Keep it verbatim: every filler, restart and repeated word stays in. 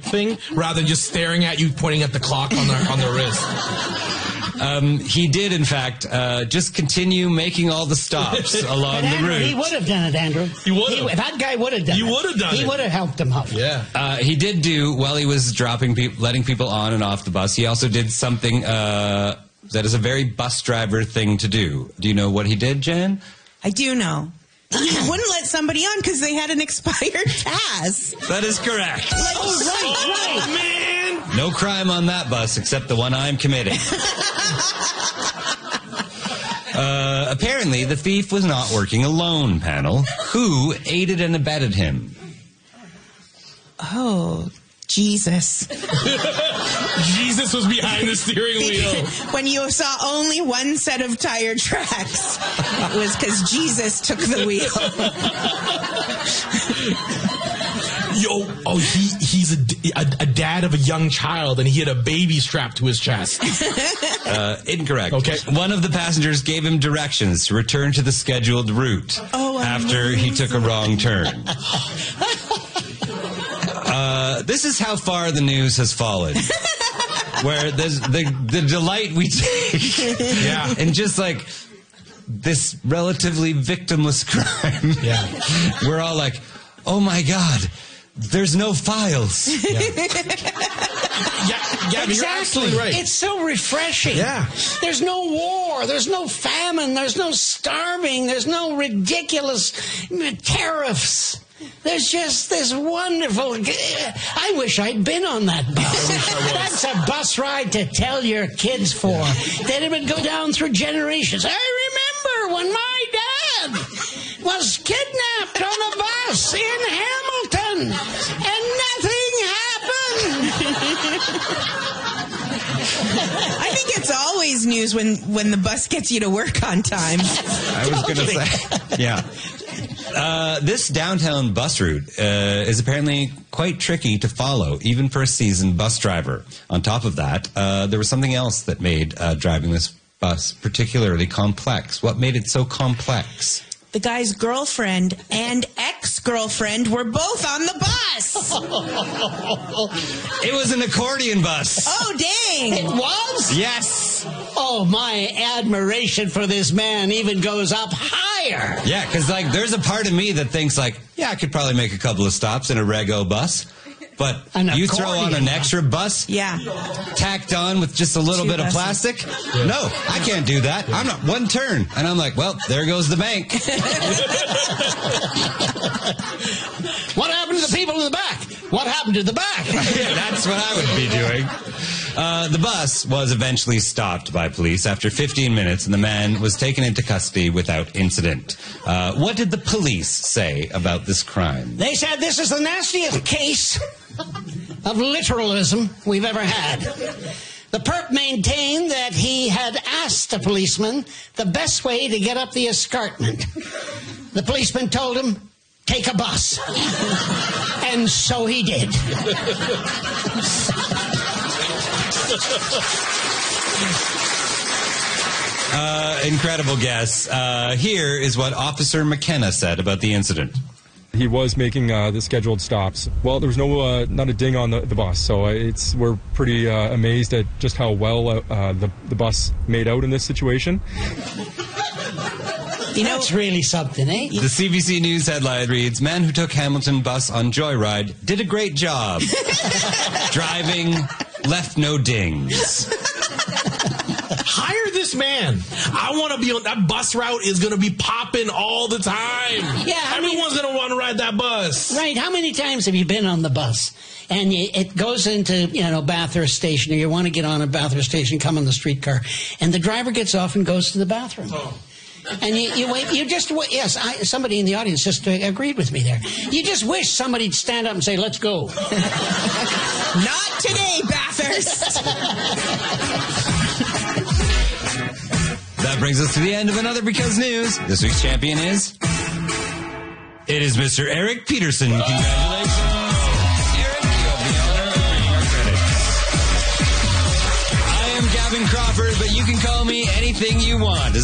thing rather than just staring at you, pointing at the clock on the, on the wrist. Um, he did, in fact, uh, just continue making all the stops along But Andrew, the route. he would have done it, Andrew. He would have. That guy would have done He it. would have done he it. He would have helped him out. Yeah. Uh, he did do, while he was dropping people, letting people on and off the bus, he also did something uh, that is a very bus driver thing to do. Do you know what he did, Jan? I do know. He wouldn't let somebody on because they had an expired pass. That is correct. Like, oh, right, right. Man! No crime on that bus except the one I'm committing. uh, apparently, the thief was not working alone, panel. Who aided and abetted him? Oh, Jesus. Jesus was behind the steering wheel. When you saw only one set of tire tracks, it was because Jesus took the wheel. Yo, oh, he he's a, a, a dad of a young child, and he had a baby strapped to his chest. Uh, incorrect. Okay. One of the passengers gave him directions to return to the scheduled route Oh, after he took a wrong turn. Uh, this is how far the news has fallen. Where there's the, the delight we take Yeah. in just like this relatively victimless crime. Yeah. We're all like, oh my God, there's no files. Yeah, yeah, but you're absolutely right. It's so refreshing. Yeah. There's no war. There's no famine. There's no starving. There's no ridiculous tariffs. There's just this wonderful... I wish I'd been on that bus. I wish I was. That's a bus ride to tell your kids for. That it would go down through generations. I remember when my dad was kidnapped on a bus in Hamilton and nothing happened. I think it's always news when, when the bus gets you to work on time. I was going to say, yeah. Uh, this downtown bus route uh, is apparently quite tricky to follow, even for a seasoned bus driver. On top of that, uh, there was something else that made uh, driving this bus particularly complex. What made it so complex? The guy's girlfriend and ex-girlfriend were both on the bus. It was an accordion bus. Oh, dang. It was? Yes. Oh, my admiration for this man even goes up higher. Yeah, because like there's a part of me that thinks like, yeah, I could probably make a couple of stops in a Rego bus. But An you throw on accordion an bus. extra bus, Yeah. tacked on with just a little Two bit of buses. plastic? No, I can't do that. I'm not one turn. And I'm like, well, there goes the bank. What happened to the people in the back? What happened to the back? That's what I would be doing. Uh, the bus was eventually stopped by police after fifteen minutes, and the man was taken into custody without incident. Uh, what did the police say about this crime? They said this is the nastiest case of literalism we've ever had. The perp maintained that he had asked the policeman the best way to get up the escarpment. The policeman told him, take a bus. And so he did. Uh, incredible guess. Uh, here is what Officer McKenna said about the incident. He was making uh, the scheduled stops. Well, there was no uh, not a ding on the, the bus, so it's we're pretty uh, amazed at just how well uh, uh, the the bus made out in this situation. You know, That's really something, eh? The C B C News headline reads, man who took Hamilton bus on joyride did a great job. Driving left no dings. Hire this man. I want to be on that bus route. Is going to be popping all the time. Yeah, I mean- everyone's going to want to ride that bus. Right. How many times have you been on the bus and you, it goes into, you know, Bathurst Station, or you want to get on a Bathurst Station, come on the streetcar, and the driver gets off and goes to the bathroom. Oh. And you, you wait, you just, wa- yes, I, somebody in the audience just uh, agreed with me there. You just wish somebody'd stand up and say, let's go. not today, Bathurst. That brings us to the end of another Because News. This week's champion is... It is Mister Eric Peterson. Congratulations. Eric, you have the honor of reading our credits. I am Gavin Crawford, but you can call me anything you want.